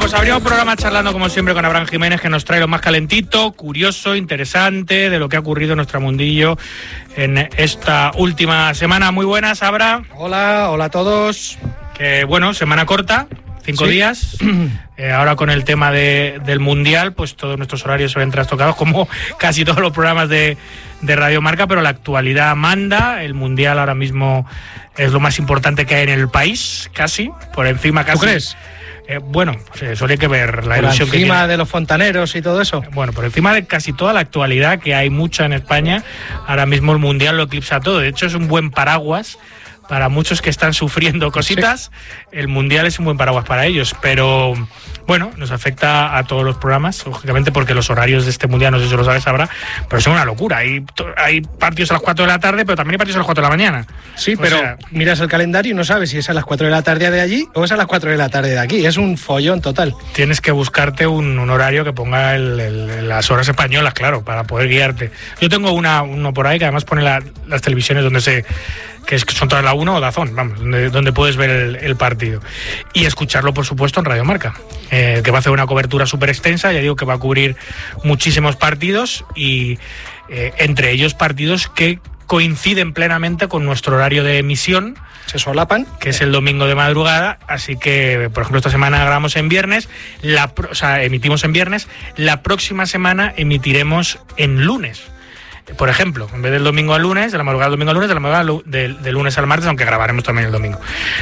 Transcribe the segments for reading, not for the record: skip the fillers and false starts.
pues abrimos programa charlando como siempre con Abraham Jiménez, que nos trae lo más calentito, curioso, interesante de lo que ha ocurrido en nuestro mundillo en esta última semana. Muy buenas, Abraham. Hola a todos. Bueno, semana corta, 5 días. Ahora con el tema del Mundial, pues todos nuestros horarios se ven trastocados, como casi todos los programas de Radio Marca, pero la actualidad manda. El Mundial ahora mismo es lo más importante que hay en el país, casi, por encima casi. ¿Tú crees? Bueno, pues eso hay que ver la ilusión que tiene. ¿Por encima de los fontaneros y todo eso? Bueno, por encima de casi toda la actualidad, que hay mucha en España, ahora mismo el Mundial lo eclipsa todo. De hecho, es un buen paraguas para muchos que están sufriendo cositas. Sí. El Mundial es un buen paraguas para ellos, pero bueno, nos afecta a todos los programas, lógicamente, porque los horarios de este Mundial, no sé si lo sabes, Abra, pero son una locura. Hay partidos a las 4 de la tarde, pero también hay partidos a las 4 de la mañana. Sí, pero miras el calendario y no sabes si es a las 4 de la tarde de allí o es a las 4 de la tarde de aquí. Es un follón total. Tienes que buscarte un horario que ponga las horas españolas, claro, para poder guiarte. Yo tengo uno por ahí que además pone las televisiones donde que son todas la 1 o Dazón, vamos, donde puedes ver el partido. Y escucharlo, por supuesto, en Radio Marca, que va a hacer una cobertura súper extensa. Ya digo que va a cubrir muchísimos partidos y entre ellos partidos que coinciden plenamente con nuestro horario de emisión. Se solapan. Que es el domingo de madrugada, así que, por ejemplo, esta semana grabamos en viernes, emitimos en viernes, la próxima semana emitiremos en lunes. Por ejemplo, en vez del domingo al lunes, de la madrugada del domingo al lunes, de la madrugada del lunes al martes, aunque grabaremos también el domingo.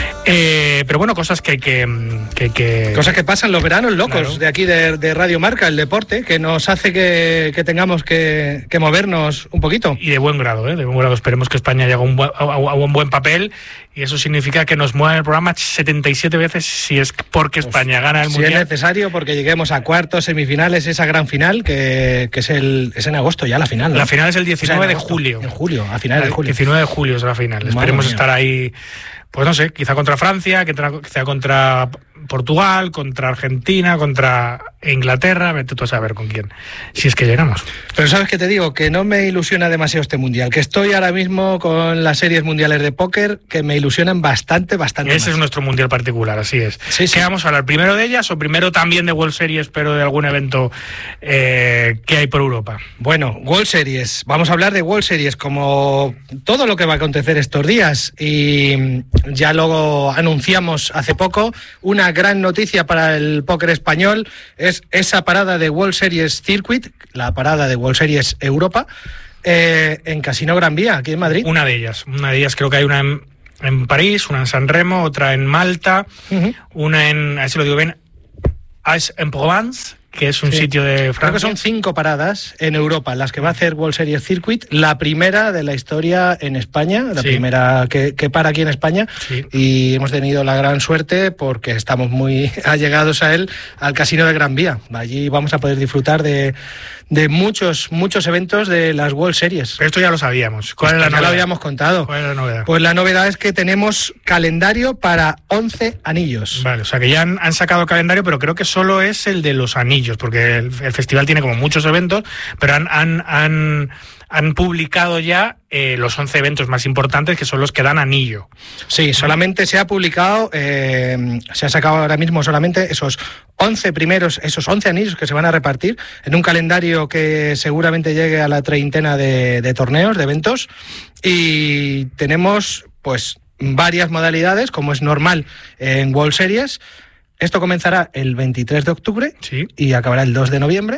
Pero bueno, cosas que cosas que pasan los veranos locos, claro, de aquí de Radio Marca, el deporte, que nos hace que tengamos que movernos un poquito. Y de buen grado, de buen grado. Esperemos que España llegue a un buen papel, y eso significa que nos muevan el programa 77 veces si es porque España gana el Mundial. Si es necesario, porque lleguemos a cuartos, semifinales, esa gran final, que es en agosto ya la final, ¿no? La final es el 19 de julio. En julio, a finales de julio. El 19 de julio es la final. Esperemos estar ahí, pues no sé, quizá contra Francia, quizá contra Portugal, contra Argentina, contra Inglaterra, vete tú a saber con quién, si es que llegamos. Pero ¿sabes qué te digo? Que no me ilusiona demasiado este Mundial, que estoy ahora mismo con las series mundiales de póker que me ilusionan bastante Ese más. es nuestro Mundial particular, así es. Sí. ¿Qué vamos a hablar? ¿Primero de ellas o primero también de World Series, pero de algún evento que hay por Europa? Bueno, World Series. Vamos a hablar de World Series, como todo lo que va a acontecer estos días. Y ya lo anunciamos hace poco, una gran noticia para el póker español es esa parada de World Series Circuit, la parada de World Series Europa, en Casino Gran Vía, aquí en Madrid. Una de ellas creo que hay una en París, una en San Remo, otra en Malta, una en, a ver si lo digo bien, Aix-en-Provence, que es un sitio de Francia. Creo que son 5 paradas en Europa las que va a hacer World Series Circuit, la primera de la historia en España, la primera que para aquí en España, y hemos tenido la gran suerte, porque estamos muy allegados a él, al Casino de Gran Vía. Allí vamos a poder disfrutar de muchos eventos de las World Series. Pero esto ya lo sabíamos. ¿Cuál es la novedad? Ya lo habíamos contado. ¿Cuál es la novedad? Pues la novedad es que tenemos calendario para 11 anillos. Vale, o sea que ya han sacado calendario, pero creo que solo es el de los anillos, porque el festival tiene como muchos eventos, pero han publicado ya los 11 eventos más importantes, que son los que dan anillo. Sí, solamente se ha publicado, se ha sacado ahora mismo solamente esos 11 anillos que se van a repartir en un calendario que seguramente llegue a la treintena de torneos, de eventos, y tenemos pues varias modalidades, como es normal en World Series. Esto comenzará el 23 de octubre y acabará el 2 de noviembre.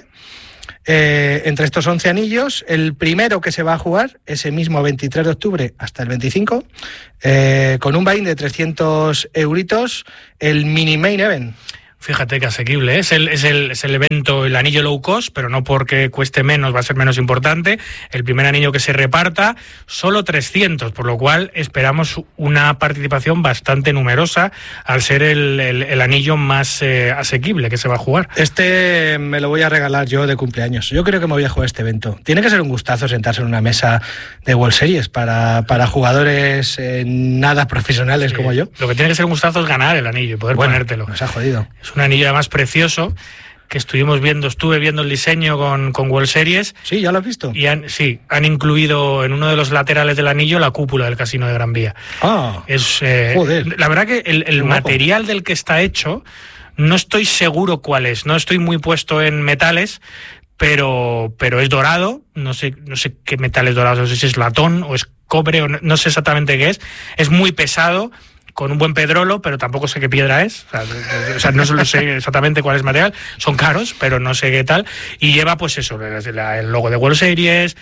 Entre estos 11 anillos, el primero que se va a jugar ese mismo 23 de octubre hasta el 25, con un buy-in de 300 euritos, el mini main event. Fíjate que asequible, ¿eh? Es el evento, el anillo low cost, pero no porque cueste menos va a ser menos importante. El primer anillo que se reparta, solo 300, por lo cual esperamos una participación bastante numerosa al ser el anillo más asequible que se va a jugar. Este me lo voy a regalar yo de cumpleaños. Yo creo que me voy a jugar este evento. Tiene que ser un gustazo sentarse en una mesa de World Series para jugadores nada profesionales como yo. Lo que tiene que ser un gustazo es ganar el anillo y poder ponértelo. Nos ha jodido. Es un anillo además precioso, que estuve viendo el diseño con World Series. Sí, ¿ya lo has visto? Y han incluido en uno de los laterales del anillo la cúpula del Casino de Gran Vía. Joder. La verdad que el material del que está hecho No estoy seguro cuál es, no estoy muy puesto en metales, pero es dorado, no sé qué metal es dorado, no sé si es latón o es cobre, o no sé exactamente qué es muy pesado, con un buen pedrolo, pero tampoco sé qué piedra es, o sea, no sé exactamente cuál es el material, son caros, pero no sé qué tal, y lleva pues eso, el logo de World Series,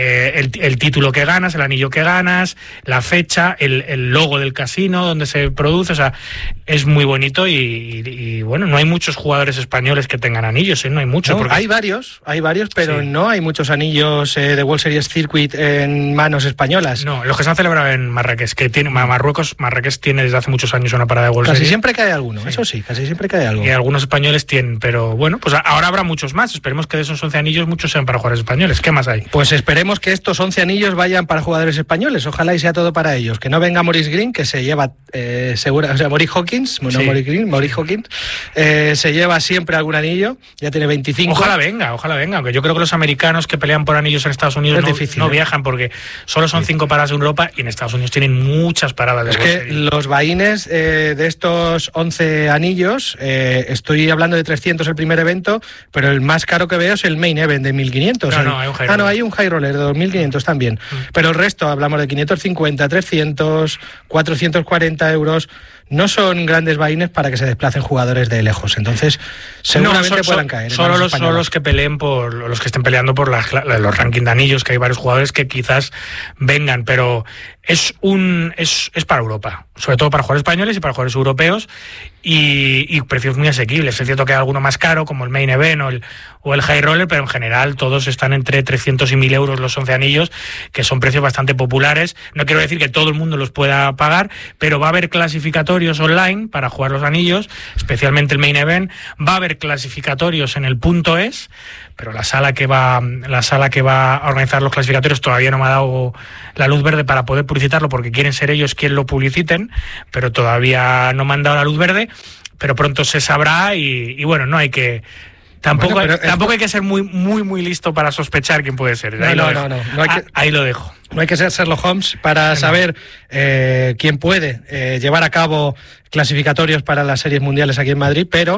el título que ganas, el anillo que ganas, la fecha, el logo del casino donde se produce, o sea, es muy bonito y bueno, no hay muchos jugadores españoles que tengan anillos, no hay muchos. No, porque hay varios, pero sí, no hay muchos anillos de World Series Circuit en manos españolas. No, los que se han celebrado en Marrakech, que tiene Marrakech tiene desde hace muchos años una parada de World Series. Casi siempre cae alguno, sí. Eso sí, casi siempre cae algo. Y algunos españoles tienen, pero bueno, pues ahora habrá muchos más. Esperemos que de esos 11 anillos muchos sean para jugadores españoles. ¿Qué más hay? Pues esperemos que estos 11 anillos vayan para jugadores españoles. Ojalá y sea todo para ellos. Que no venga Maurice Green, que se lleva Maurice Hawkins, no sí. Maurice Green, Maurice Hawkins, se lleva siempre algún anillo. Ya tiene 25. Ojalá venga. Aunque yo creo que los americanos que pelean por anillos en Estados Unidos no viajan, porque solo son 5 paradas en Europa y en Estados Unidos tienen muchas paradas de World Series. Es que los vaines de estos 11 anillos, estoy hablando de 300 el primer evento, pero el más caro que veo es el Main Event de 1500. Hay un High Roller de 2500 también. Pero el resto, hablamos de 550, 300, 440 euros. No son grandes vaines para que se desplacen jugadores de lejos, entonces seguramente puedan caer. Solo los que peleen los que estén peleando por los rankings de anillos, que hay varios jugadores que quizás vengan, pero es para Europa, sobre todo para jugadores españoles y para jugadores europeos, y precios muy asequibles. Es cierto que hay alguno más caro, como el Main Event o el High Roller, pero en general todos están entre 300 y 1.000 euros los 11 anillos, que son precios bastante populares. No quiero decir que todo el mundo los pueda pagar, pero va a haber clasificatorios online para jugar los anillos, especialmente el Main Event. Va a haber clasificatorios en el .es, pero la sala que va a organizar los clasificatorios todavía no me ha dado la luz verde para poder publicitarlo, porque quieren ser ellos quien lo publiciten, pero todavía no me han dado la luz verde, pero pronto se sabrá y bueno, no hay que... Tampoco hay que ser muy, muy, muy listo para sospechar quién puede ser. Ahí lo dejo. No hay que ser Sherlock Holmes para saber quién puede llevar a cabo clasificatorios para las series mundiales aquí en Madrid, pero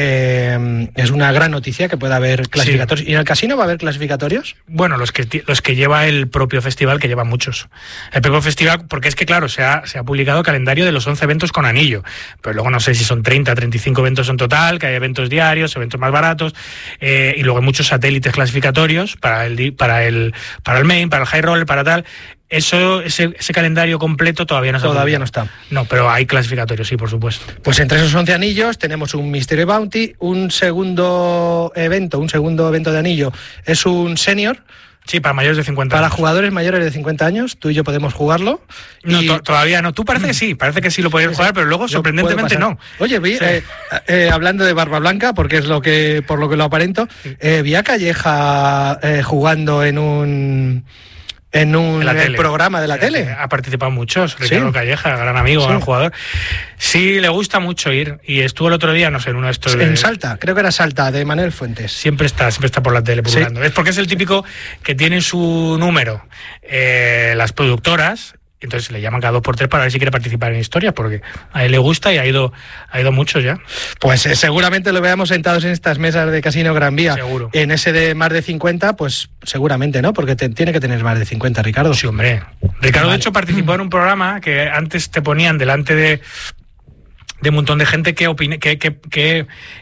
es una gran noticia que pueda haber clasificatorios. Sí. ¿Y en el casino va a haber clasificatorios? Bueno, los que lleva el propio festival, que lleva muchos. El propio festival, porque es que claro, se ha publicado calendario de los 11 eventos con anillo, pero luego no sé si son 30, 35 eventos en total, que hay eventos diarios, eventos más baratos, y luego hay muchos satélites clasificatorios para el Main, para el High Roller, para tal. Ese calendario completo todavía no está. No, pero hay clasificatorios, sí, por supuesto. Pues entre esos 11 anillos tenemos un Mystery Bounty, un segundo evento de anillo es un Senior. Sí, para mayores de 50 años. Para jugadores mayores de 50 años, tú y yo podemos jugarlo. No, todavía no. Tú parece que sí lo podías jugar, pero luego sorprendentemente no. Oye, hablando de Barba Blanca, porque es por lo que lo aparento, vi a Calleja jugando en un programa de la tele. Ha participado muchos. Ricardo Calleja, gran amigo, gran jugador. Sí, le gusta mucho ir. Y estuvo el otro día, no sé, en uno de estos... En Salta, creo que era Salta, de Manuel Fuentes. Siempre está por la tele publicando. Sí. Es porque es el típico que tiene su número las productoras, entonces le llaman cada 2x3 para ver si quiere participar en historias, porque a él le gusta y ha ido mucho ya. Pues seguramente lo veamos sentados en estas mesas de Casino Gran Vía. Seguro. En ese de más de 50, pues seguramente, ¿no? Porque tiene que tener más de 50, Ricardo. Sí, hombre. Ricardo, de hecho, participó en un programa que antes te ponían delante de un montón de gente que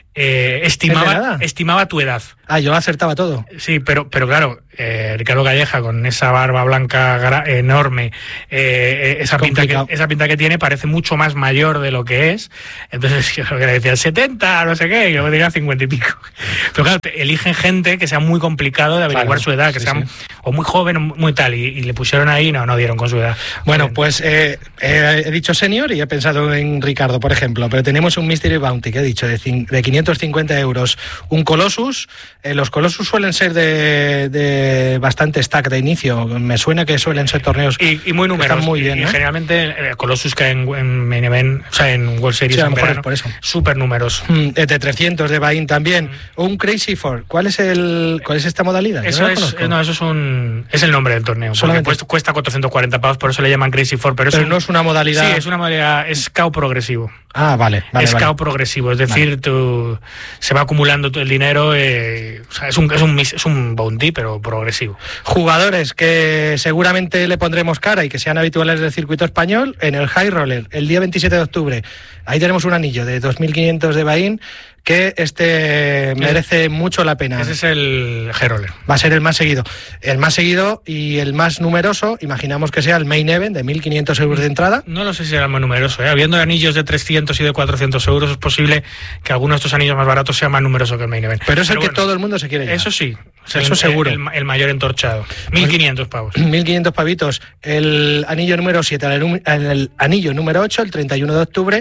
estimaba tu edad. Yo acertaba todo. Sí, pero claro, Ricardo Calleja con esa barba blanca enorme, esa pinta que tiene, parece mucho más mayor de lo que es. Entonces yo creo que le decían 70, no sé qué, y luego diga 50 y pico. Pero claro, eligen gente que sea muy complicado de averiguar su edad, que sea o muy joven o muy tal, y le pusieron ahí, no dieron con su edad. Bueno, pues he dicho senior y he pensado en Ricardo, por ejemplo, pero tenemos un Mystery Bounty que he dicho de 550 euros, un Colossus. Los Colossus suelen ser de bastante stack de inicio. Me suena que suelen ser torneos y muy numerosos. Muy bien, y generalmente Colossus que en Main Event, o sea, en World Series, sí, a lo en mejor verano, es por eso. Súper numeroso. De 300 de buy-in también. Un Crazy Four. ¿Cuál es esta modalidad? Eso es el nombre del torneo. Solamente cuesta 440 pavos, por eso le llaman Crazy Four. Pero no es una modalidad. Sí, es una modalidad, es KO progresivo. Ah, vale. KO progresivo, es decir, se va acumulando el dinero. O sea, es un bounty, pero progresivo. Jugadores que seguramente le pondremos cara y que sean habituales del circuito español en el High Roller, el día 27 de octubre. Ahí tenemos un anillo de 2.500 de buy-in que merece mucho la pena. Ese es el High Roller. Va a ser el más seguido. El más seguido y el más numeroso, imaginamos que sea el Main Event de 1.500 euros de entrada. No lo sé si será el más numeroso. Habiendo anillos de 300 y de 400 euros, es posible que alguno de estos anillos más baratos sea más numeroso que el Main Event. Pero es el que todo el mundo se quiere llevar. Eso sí. Eso seguro. El mayor entorchado. 1.500 pavos. 1.500 pavitos. El anillo número 7, el anillo número 8, el 31 de octubre,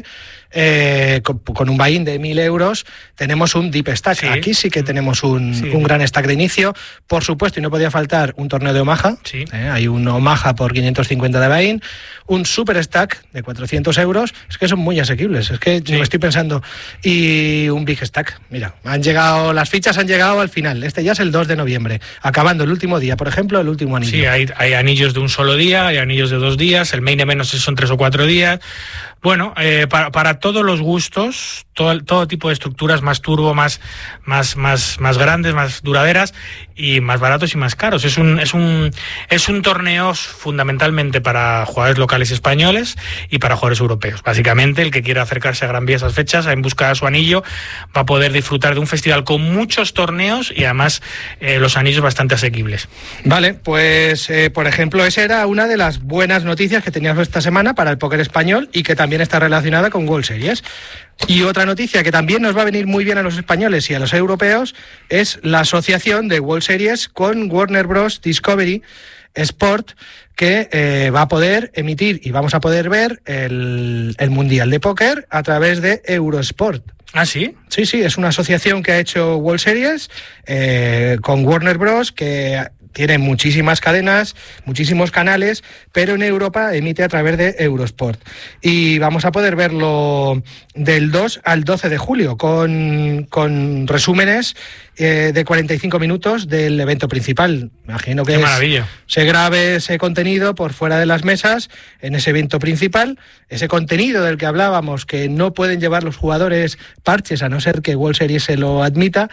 con un buy-in de 1.000 euros, tenemos un deep stack. Sí. Aquí sí que tenemos un gran stack de inicio. Por supuesto, y no podía faltar un torneo de Omaha. Sí. Hay un Omaha por 550 de buy-in. Un super stack de 400 euros. Es que son muy asequibles. Es que me estoy pensando. Y un big stack. Mira, las fichas han llegado al final. Este ya es el 2 de noviembre. Acabando el último día, por ejemplo, el último anillo. Sí, hay anillos de un solo día, hay anillos de 2 días. El main event no sé si son 3 o 4 días. Bueno, para todos los gustos, todo tipo de estructuras, más turbo, más grandes, más duraderas y más baratos y más caros. Es un torneo fundamentalmente para jugadores locales españoles y para jugadores europeos. Básicamente, el que quiera acercarse a Gran Vía esas fechas en busca de su anillo va a poder disfrutar de un festival con muchos torneos y además los anillos bastante asequibles. Vale, pues por ejemplo, esa era una de las buenas noticias que teníamos esta semana para el póker español y que también está relacionada con World Series. Y otra noticia que también nos va a venir muy bien a los españoles y a los europeos es la asociación de World Series con Warner Bros. Discovery Sport, que va a poder emitir y vamos a poder ver el Mundial de Póker a través de Eurosport. ¿Ah, sí? Sí, es una asociación que ha hecho World Series con Warner Bros., que tiene muchísimas cadenas, muchísimos canales, pero en Europa emite a través de Eurosport. Y vamos a poder verlo del 2 al 12 de julio, con resúmenes de 45 minutos del evento principal. Imagino que se grabe ese contenido por fuera de las mesas en ese evento principal, ese contenido del que hablábamos, que no pueden llevar los jugadores parches a no ser que World Series se lo admita.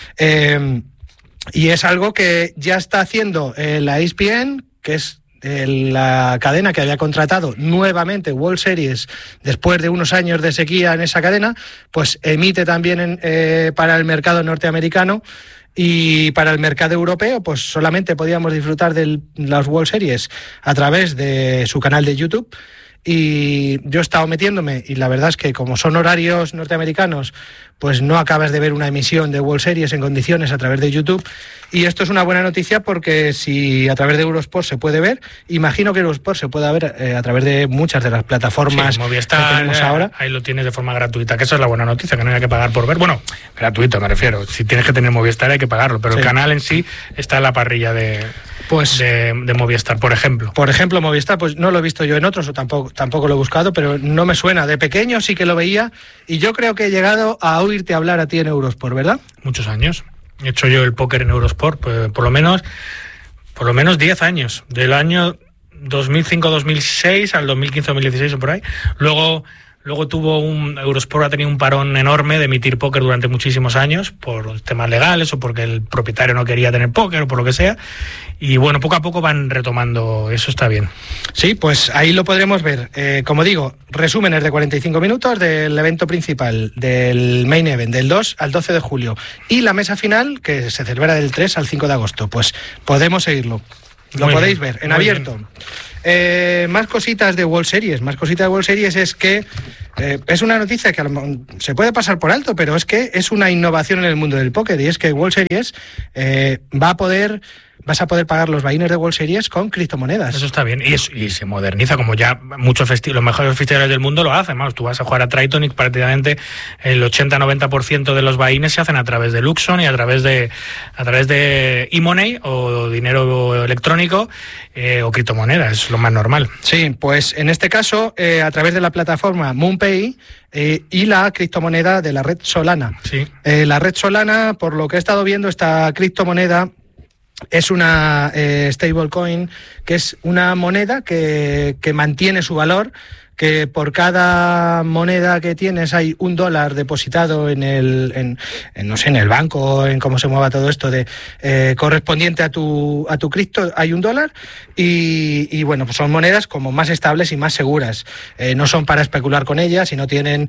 Y es algo que ya está haciendo la ESPN, que es la cadena que había contratado nuevamente World Series después de unos años de sequía en esa cadena, pues emite también para el mercado norteamericano. Y para el mercado europeo, pues solamente podíamos disfrutar de las World Series a través de su canal de YouTube. Y yo he estado metiéndome y la verdad es que como son horarios norteamericanos, pues no acabas de ver una emisión de World Series en condiciones a través de YouTube. Y esto es una buena noticia porque si a través de Eurosport se puede ver, imagino que Eurosport se puede ver a través de muchas de las plataformas Movistar, que tenemos ahora. Ahí lo tienes de forma gratuita, que esa es la buena noticia, que no hay que pagar por ver. Bueno, gratuito me refiero. Si tienes que tener Movistar hay que pagarlo, pero el canal en sí está en la parrilla de Movistar, por ejemplo. Por ejemplo, Movistar, pues no lo he visto yo en otros, o tampoco lo he buscado, pero no me suena. De pequeño sí que lo veía y yo creo que he llegado a oírte hablar a ti en Eurosport, ¿verdad? Muchos años. He hecho yo el póker en Eurosport, pues, por lo menos 10 años. Del año 2005-2006 al 2015-2016 o por ahí. Luego Eurosport ha tenido un parón enorme de emitir póker durante muchísimos años por temas legales o porque el propietario no quería tener póker o por lo que sea. Y bueno, poco a poco van retomando, eso está bien. Sí, pues ahí lo podremos ver. Como digo, resúmenes de 45 minutos del evento principal, del Main Event, del 2 al 12 de julio. Y la mesa final, que se celebra del 3 al 5 de agosto. Pues podemos seguirlo. Lo podéis ver en abierto. Más cositas de World Series. Más cositas de World Series es que es una noticia que se puede pasar por alto, pero es que es una innovación en el mundo del póker y es que World Series va a poder vas a poder pagar los buy-ins de World Series con criptomonedas. Eso está bien. Y se moderniza, como ya muchos los mejores festivales del mundo lo hacen. Vamos, tú vas a jugar a Triton y prácticamente el 80-90% de los buy-ins se hacen a través de Luxon y a través de e-money o dinero electrónico o criptomonedas. Es lo más normal. Sí, pues en este caso, a través de la plataforma MoonPay y la criptomoneda de la red Solana. Sí. La red Solana, por lo que he estado viendo, esta criptomoneda es una stablecoin, que es una moneda que mantiene su valor, que por cada moneda que tienes hay $1 depositado en no sé, en el banco, en cómo se mueva todo esto correspondiente a tu cripto, hay $1 y bueno, pues son monedas como más estables y más seguras. No son para especular con ellas y no tienen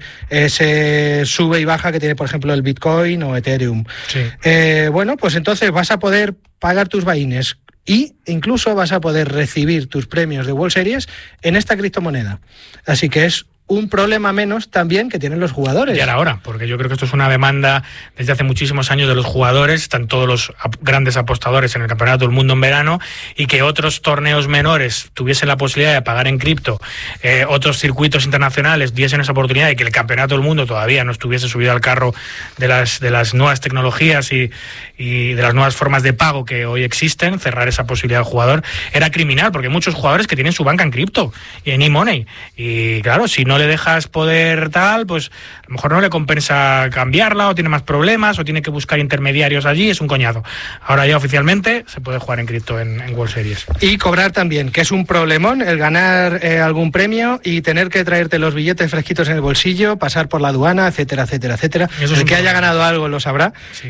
ese sube y baja que tiene, por ejemplo, el Bitcoin o Ethereum. Sí. Bueno, pues entonces vas a poder pagar tus buy-ins y incluso vas a poder recibir tus premios de World Series en esta criptomoneda. Así que es un problema menos también que tienen los jugadores. Ya era hora, porque yo creo que esto es una demanda desde hace muchísimos años de los jugadores. Están todos los grandes apostadores en el Campeonato del Mundo en verano, y que otros torneos menores tuviesen la posibilidad de pagar en cripto, otros circuitos internacionales diesen esa oportunidad, y que el Campeonato del Mundo todavía no estuviese subido al carro de las nuevas tecnologías y de las nuevas formas de pago que hoy existen. Cerrar esa posibilidad al jugador era criminal, porque hay muchos jugadores que tienen su banca en cripto y en e-money, y claro, si no le dejas poder tal, pues a lo mejor no le compensa cambiarla, o tiene más problemas, o tiene que buscar intermediarios allí, es un coñazo. Ahora ya oficialmente se puede jugar en cripto en World Series. Y cobrar también, que es un problemón el ganar algún premio y tener que traerte los billetes fresquitos en el bolsillo, pasar por la aduana, etcétera, etcétera, etcétera. El que haya ganado algo lo sabrá.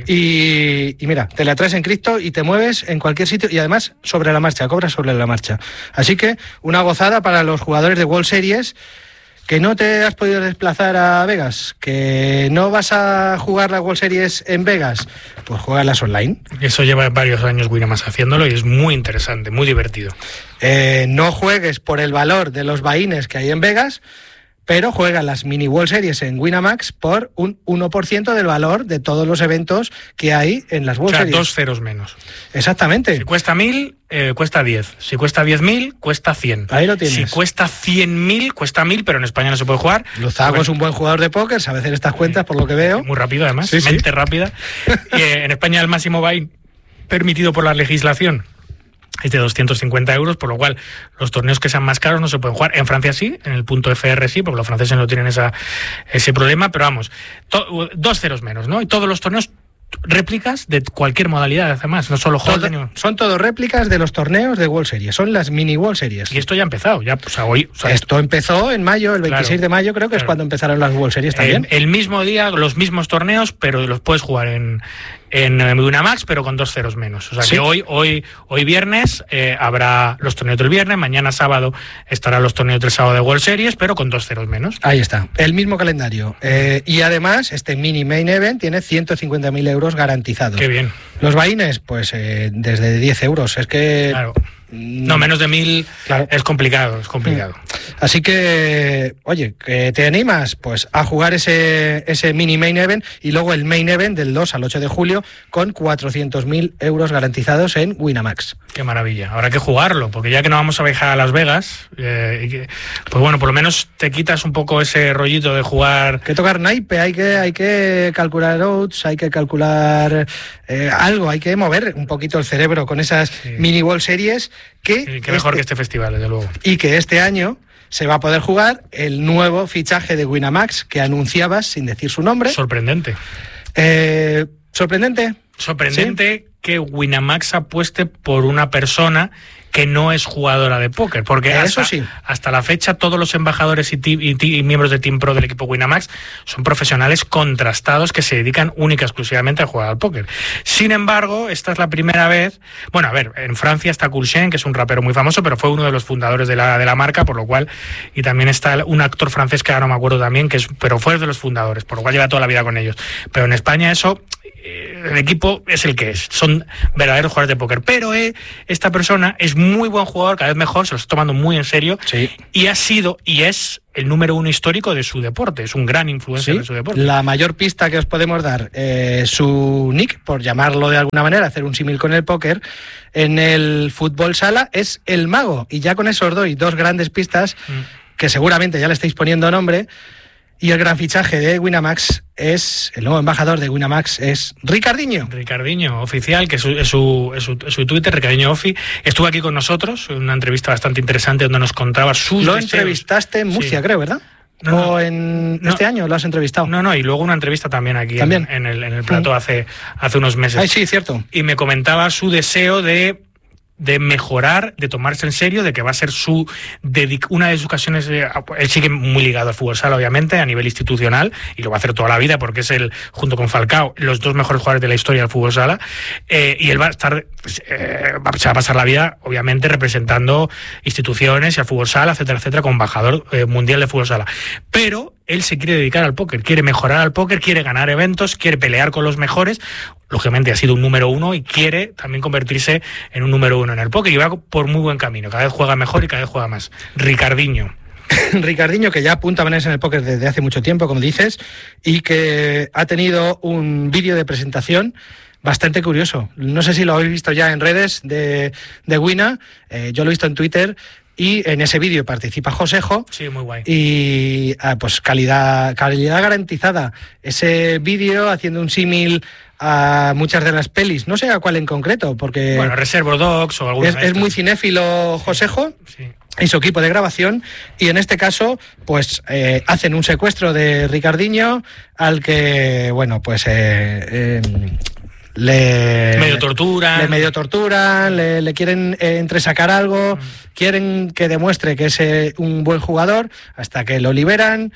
Sí. Y mira, te la traes en cripto y te mueves en cualquier sitio, y además sobre la marcha, cobras sobre la marcha. Así que una gozada para los jugadores de World Series. ¿Que no te has podido desplazar a Vegas? ¿Que no vas a jugar la World Series en Vegas? Pues juégalas online. Eso lleva varios años Winamax haciéndolo y es muy interesante, muy divertido. No juegues por el valor de los buy-ins que hay en Vegas, pero juega las mini World Series en Winamax por un 1% del valor de todos los eventos que hay en las World Series. 2 ceros menos. Exactamente. Si cuesta 1.000, cuesta 10. Si cuesta 10.000, cuesta 100. Ahí lo tienes. Si cuesta 100.000, cuesta 1.000, pero en España no se puede jugar. Luzago es un buen jugador de póker, sabe hacer estas cuentas, por lo que veo. Muy rápido, además. Sí, mente rápida. Y en España el máximo buy permitido por la legislación es de 250 euros, por lo cual los torneos que sean más caros no se pueden jugar. En Francia sí, en el punto FR sí, porque los franceses no tienen ese problema, pero vamos, 2 ceros menos, ¿no? Y todos los torneos réplicas de cualquier modalidad, además, no solo Hold'em. Son todo réplicas de los torneos de World Series, son las mini World Series. Y esto ya ha empezado, ya, pues hoy. O sea, esto empezó en mayo, el 26 de mayo creo que es cuando empezaron las World Series también. El mismo día, los mismos torneos, pero los puedes jugar en Winamax, pero con 2 ceros menos. O sea, ¿sí? Que hoy viernes habrá los torneos del viernes, mañana sábado estarán los torneos del sábado de World Series, pero con 2 ceros menos. Ahí está, el mismo calendario. Y además, este mini main event tiene 150.000 euros garantizados. Qué bien. Los buy-ins, pues desde 10 euros. Es que... Claro. No, menos de 1.000, claro. Es complicado. Así que, oye, ¿que te animas? Pues a jugar ese mini main event y luego el main event del 2 al 8 de julio con 400.000 euros garantizados en Winamax. Qué maravilla. Habrá que jugarlo, porque ya que no vamos a viajar a Las Vegas, pues bueno, por lo menos te quitas un poco ese rollito de jugar. Que tocar naipe, hay que calcular odds, hay que calcular algo, hay que mover un poquito el cerebro con esas mini World Series. Qué mejor que este festival, desde luego. Y que este año se va a poder jugar el nuevo fichaje de Winamax que anunciabas sin decir su nombre. Sorprendente. ¿Sorprendente? Sorprendente, ¿sí? Que Winamax apueste por una persona que no es jugadora de póker, porque hasta la fecha todos los embajadores y miembros de Team Pro del equipo Winamax son profesionales contrastados que se dedican única y exclusivamente a jugar al póker. Sin embargo, esta es la primera vez, bueno, a ver, en Francia está Coulchen, que es un rapero muy famoso, pero fue uno de los fundadores de la marca, por lo cual, y también está un actor francés que ahora no me acuerdo también, pero fue de los fundadores, por lo cual lleva toda la vida con ellos. Pero en España eso el equipo es el que es, son verdaderos jugadores de póker, pero esta persona es muy buen jugador, cada vez mejor, se lo está tomando muy en serio, sí. Y ha sido y es el número 1 histórico de su deporte, es un gran influencer, sí, de su deporte. La mayor pista que os podemos dar, su nick, por llamarlo de alguna manera, hacer un símil con el póker, en el fútbol sala es el mago, y ya con eso os doy 2 grandes pistas que seguramente ya le estáis poniendo nombre. Y el gran fichaje de Winamax es, el nuevo embajador de Winamax es Ricardinho. Ricardinho, oficial, que es su Twitter, Ricardinho Ofi. Estuvo aquí con nosotros, en una entrevista bastante interesante donde nos contaba sus Lo deseos. Entrevistaste en Murcia, sí. Creo, ¿verdad? ¿O en este año lo has entrevistado? No, y luego una entrevista también aquí ¿También? En el plató hace unos meses. Ay, sí, cierto. Y me comentaba su deseo de mejorar, de tomarse en serio, de que va a ser una de sus ocasiones. Él sigue muy ligado al fútbol sala, obviamente, a nivel institucional, y lo va a hacer toda la vida porque es junto con Falcao, los 2 mejores jugadores de la historia del fútbol sala, y él va a estar, se va a pasar la vida, obviamente, representando instituciones y al fútbol sala, etcétera, etcétera, como embajador mundial de fútbol sala. Pero él se quiere dedicar al póker, quiere mejorar al póker, quiere ganar eventos, quiere pelear con los mejores. Lógicamente ha sido un número 1 y quiere también convertirse en un número 1 en el póker, y va por muy buen camino, cada vez juega mejor y cada vez juega más. Ricardinho, que ya apunta a ponerse en el póker desde hace mucho tiempo, como dices, y que ha tenido un vídeo de presentación bastante curioso. No sé si lo habéis visto ya en redes de Wina, yo lo he visto en Twitter. Y en ese vídeo participa Josejo. Sí, muy guay. Y pues calidad garantizada. Ese vídeo haciendo un símil a muchas de las pelis, no sé a cuál en concreto, porque... Bueno, Reservoir Dogs o alguna es muy cinéfilo Josejo. Sí. Y su equipo de grabación, y en este caso pues hacen un secuestro de Ricardinho al que, bueno, pues... medio torturan, le quieren entresacar algo, quieren que demuestre que es un buen jugador, hasta que lo liberan,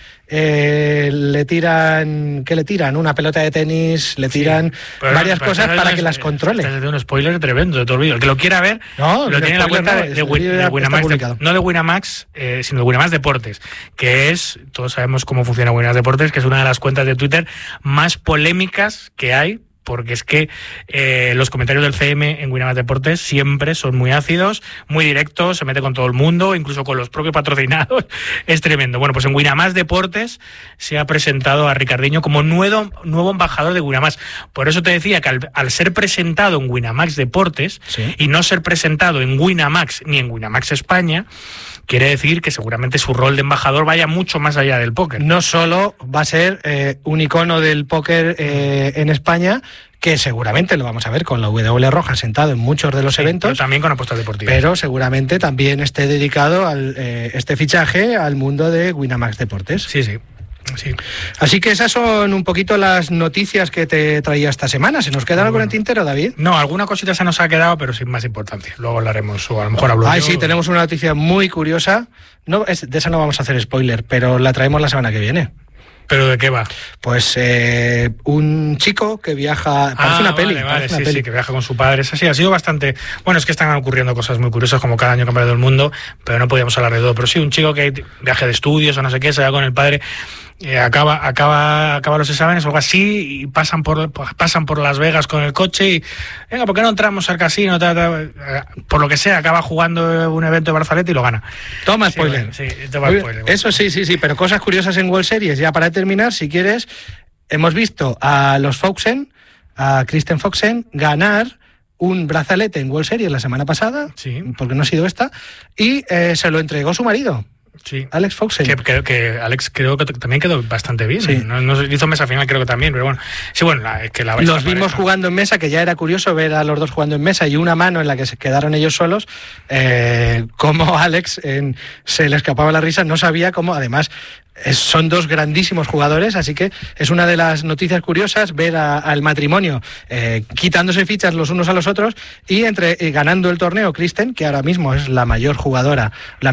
le tiran una pelota de tenis, le tiran varias cosas para que las controle. Estás haciendo un spoiler tremendo de todo el vídeo. El que lo quiera ver, lo tiene en la cuenta de Winamax, no de Winamax, sino de Winamax Deportes, que es, todos sabemos cómo funciona Winamax Deportes, que es una de las cuentas de Twitter más polémicas que hay, porque es que los comentarios del CM en Winamax Deportes siempre son muy ácidos, muy directos, se mete con todo el mundo, incluso con los propios patrocinados. Es tremendo. Bueno, pues en Winamax Deportes se ha presentado a Ricardinho como nuevo embajador de Winamax. Por eso te decía que al ser presentado en Winamax Deportes, ¿sí?, y no ser presentado en Winamax ni en Winamax España, quiere decir que seguramente su rol de embajador vaya mucho más allá del póker. No solo va a ser un icono del póker en España, que seguramente lo vamos a ver con la W Roja sentado en muchos de los eventos. Pero también con apuestas deportivas. Pero seguramente también esté dedicado este fichaje al mundo de Winamax Deportes. Sí. Sí. Así que esas son un poquito las noticias que te traía esta semana. ¿Se nos queda algo en el tintero, David? No, alguna cosita se nos ha quedado, pero sin más importancia. Luego hablaremos, o a lo mejor hablo yo. Sí, tenemos una noticia muy curiosa. No, de esa no vamos a hacer spoiler, pero la traemos la semana que viene. ¿Pero de qué va? Pues un chico que viaja... Parece una peli. Vale, sí, que viaja con su padre. Es así, ha sido bastante... Bueno, es que están ocurriendo cosas muy curiosas, como cada año cambia todo el mundo, pero no podíamos hablar de todo. Pero sí, un chico que viaje de estudios o no sé qué, se va con el padre... acaba los exámenes o algo así, y pasan por Las Vegas con el coche y venga, ¿por qué no entramos al casino? Por lo que sea, acaba jugando un evento de Barzalete y lo gana. Toma spoiler. Sí, toma spoiler. Eso sí, pero cosas curiosas en World Series. Ya para terminar, si quieres, hemos visto a los Foxen, a Kristen Foxen, ganar un brazalete en World Series la semana pasada, sí, porque no ha sido esta, y se lo entregó su marido. Sí. Alex Foxen. Que Alex creo que también quedó bastante bien. Sí. No hizo mesa final, creo que también, pero bueno. Sí, bueno, los vimos jugando en mesa, que ya era curioso ver a los dos jugando en mesa, y una mano en la que se quedaron ellos solos, como Alex se le escapaba la risa, no sabía cómo, además... Son dos grandísimos jugadores, así que es una de las noticias curiosas ver al matrimonio quitándose fichas los unos a los otros y ganando el torneo Kristen, que ahora mismo es la mejor jugadora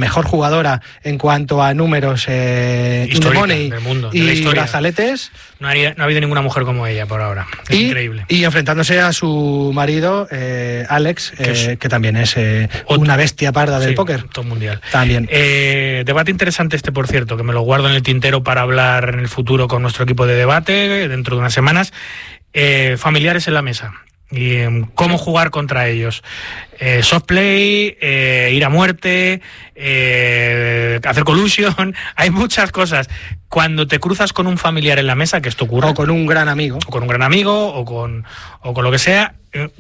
en cuanto a números money del mundo, de la historia. Brazaletes. No ha habido ninguna mujer como ella por ahora. Es increíble. Y enfrentándose a su marido, Alex, que también es una bestia parda del póker. Top mundial. También. Debate interesante por cierto, que me lo guardo en el tintero para hablar en el futuro con nuestro equipo de debate dentro de unas semanas. familiares en la mesa. Y cómo jugar contra ellos. Soft play, ir a muerte, hacer collusion, hay muchas cosas. Cuando te cruzas con un familiar en la mesa, que esto ocurre, o con un gran amigo, o con lo que sea,